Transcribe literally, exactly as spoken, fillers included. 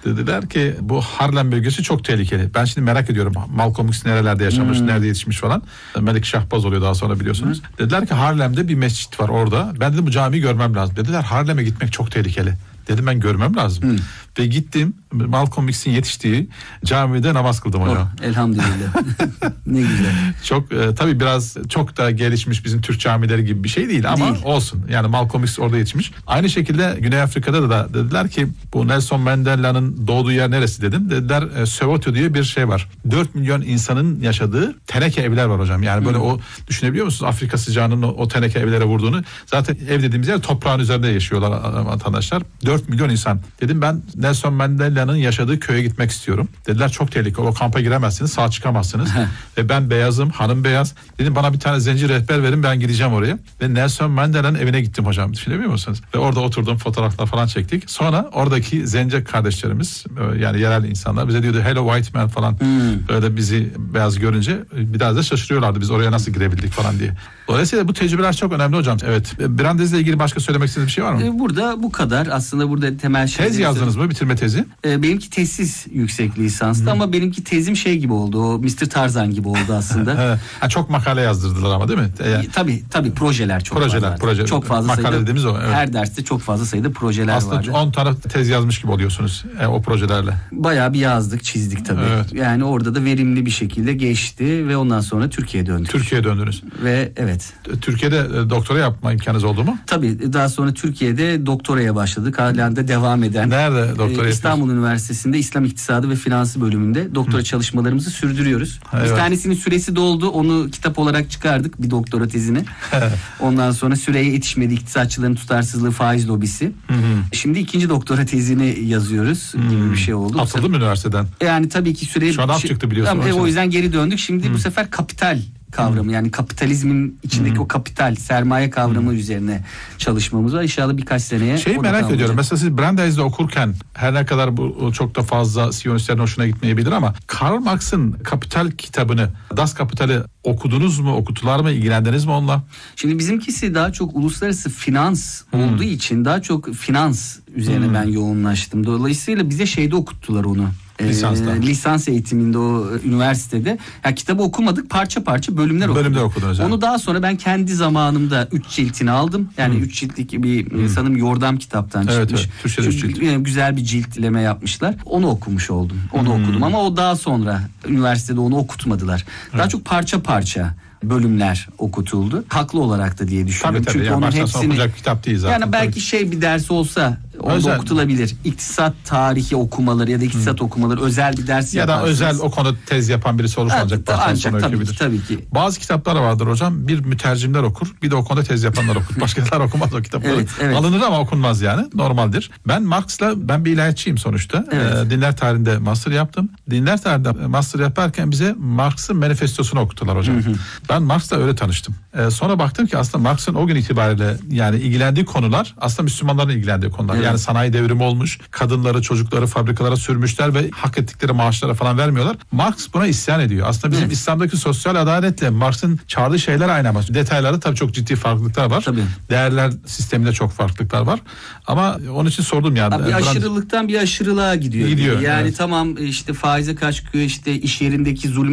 Dediler ki bu Harlem bölgesi çok tehlikeli. Ben şimdi merak ediyorum Malcolm X nerelerde yaşamış, hmm. nerede yetişmiş falan. Melik Şahbaz oluyor daha sonra biliyorsunuz. Hmm. Dediler ki Harlem'de bir mescit var orada. Ben dedim bu camiyi görmem lazım. Dediler Harlem'e gitmek çok tehlikeli. Dedim ben görmem lazım. Hmm. Ve gittim Malcolm X'in yetiştiği camide namaz kıldım hocam. Oh, elhamdülillah. Ne güzel. Çok e, tabii biraz çok da gelişmiş bizim Türk camileri gibi bir şey değil ama değil. Olsun. Yani Malcolm X orada yetişmiş. Aynı şekilde Güney Afrika'da da dediler ki bu Nelson Mandela'nın doğduğu yer neresi dedim. Dediler e, Soweto diye bir şey var. dört milyon insanın yaşadığı teneke evler var hocam. Yani böyle hmm. o düşünebiliyor musunuz? Afrika sıcağının o, o teneke evlere vurduğunu. Zaten ev dediğimiz yer toprağın üzerinde yaşıyorlar vatandaşlar. dört milyon insan. Dedim ben Nelson Mandela'nın yaşadığı köye gitmek istiyorum. Dediler çok tehlikeli. O kampa giremezsiniz. Sağ çıkamazsınız. Ve ben beyazım. Hanım beyaz. Dedim bana bir tane zenci rehber verin. Ben gideceğim oraya. Ve Nelson Mandela'nın evine gittim hocam. Düşünebiliyor musunuz? Ve orada oturdum. Fotoğraflar falan çektik. Sonra oradaki zenci kardeşlerimiz yani yerel insanlar bize diyordu hello white man falan. Hmm. Böyle bizi beyaz görünce biraz da şaşırıyorlardı. Biz oraya nasıl girebildik falan diye. Dolayısıyla bu tecrübeler çok önemli hocam. Evet. Brandiz'le ilgili başka söylemek istediğiniz bir şey var mı? Burada bu kadar. Aslında burada temel şey. Tez yazdınız mı? Bitirme tezi? Benimki tezsiz yüksek lisanstı ama benimki tezim şey gibi oldu. O mister Tarzan gibi oldu aslında. ha, çok makale yazdırdılar ama değil mi? Yani, tabii tabii projeler çok projeler, fazla. Projeler. Çok fazla makale sayıda. Dediğimiz o. Evet. Her derste çok fazla sayıda projeler aslında vardı. Aslında on tane tez yazmış gibi oluyorsunuz e, o projelerle. Bayağı bir yazdık, çizdik tabii. Evet. Yani orada da verimli bir şekilde geçti ve ondan sonra Türkiye'ye döndük. Türkiye'ye döndünüz. Ve evet. Türkiye'de e, doktora yapma imkanınız oldu mu? Tabii daha sonra Türkiye'de doktoraya başladık. Halen de devam eden. Nerede doktora yapıyorsunuz? İstanbul Üniversitesi'nde İslam İktisadı ve Finansı bölümünde doktora Hı. çalışmalarımızı sürdürüyoruz. Evet. Bir tanesinin süresi doldu. Onu kitap olarak çıkardık bir doktora tezini. Ondan sonra süreye yetişmedi iktisatçıların tutarsızlığı faiz lobisi. Hı hı. Şimdi ikinci doktora tezini yazıyoruz hı. gibi bir şey oldu. Atıldı mı üniversiteden? Yani tabii ki süreye... Şu an af çıktı biliyorsunuz. O yüzden geri döndük. Şimdi hı. bu sefer kapital kavramı hmm. yani kapitalizmin içindeki hmm. o kapital sermaye kavramı hmm. üzerine çalışmamız var. İnşallah birkaç seneye. Şeyi merak ediyorum. Mesela siz Brandeis'de okurken her ne kadar bu çok da fazla Siyonistlerin hoşuna gitmeyebilir ama Karl Marx'ın Kapital kitabını, Das Kapital'i okudunuz mu, okutular mı, ilgilendiniz mi onunla? Şimdi bizimkisi daha çok uluslararası finans hmm. olduğu için daha çok finans üzerine hmm. ben yoğunlaştım. Dolayısıyla bize şeyde okuttular onu. Lisanstan. E, lisans eğitiminde o üniversitede. Ya kitabı okumadık, parça parça bölümler okuduk. Bölümler okudunuz. Onu daha sonra ben kendi zamanımda üç ciltini aldım. Yani üç ciltlik bir hmm. sanırım Yordam kitaptan evet, çıkmış. Evet, Türkçe'de üç cilt. Güzel bir ciltleme yapmışlar. Onu okumuş oldum. Onu hmm. okudum ama o daha sonra üniversitede onu okutmadılar. Daha evet. çok parça parça bölümler okutuldu. Haklı olarak da diye düşünüyorum. Tabii tabii. Çünkü yani onun hepsini okuyacak kitap değil zaten. Yani belki tabii. şey bir ders olsa onda okutulabilir. İktisat tarihi okumaları ya da iktisat hmm. okumaları özel bir ders ya yaparsınız. da özel o konuda tez yapan birisi olursa ancak evet, ancak tabii ki, tabii ki. Bazı kitaplar vardır hocam. Bir mütercimler okur, bir de o konuda tez yapanlar okur. Başkalar okumaz o kitapları. Evet, evet. Alınır ama okunmaz yani. Normaldir. Ben Marx'la ben bir ilahiyatçıyım sonuçta. Evet. Ee, dinler tarihinde master yaptım. Dinler tarihinde master yaparken bize Marx'ın manifestosunu okuttular hocam. Hı hı. Ben Marx'la öyle tanıştım. Ee, sonra baktım ki aslında Marx'ın o gün itibariyle yani ilgilendiği konular aslında Müslümanların ilgilendiği konular. Evet. Yani sanayi devrimi olmuş. Kadınları, çocukları fabrikalara sürmüşler ve hak ettikleri maaşlara falan vermiyorlar. Marx buna isyan ediyor. Aslında bizim evet. İslam'daki sosyal adaletle Marx'ın çağırdığı şeyler aynı ama detaylarda tabii çok ciddi farklılıklar var. Tabii. Değerler sisteminde çok farklılıklar var. Ama onun için sordum yani. Abi bir aşırılıktan bir aşırılığa gidiyor. Gidiyor. Yani evet. tamam işte faize kaç çıkıyor, işte iş yerindeki zulüm